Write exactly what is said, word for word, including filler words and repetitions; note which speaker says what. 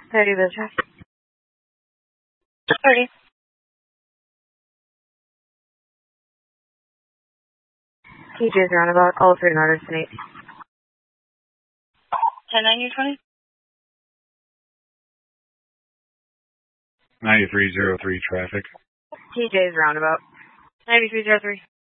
Speaker 1: thirty with traffic. thirty. T J's roundabout, all three murders tonight. ten ninety twenty?
Speaker 2: ninety-three oh three traffic.
Speaker 1: T J's roundabout. ninety-three oh three.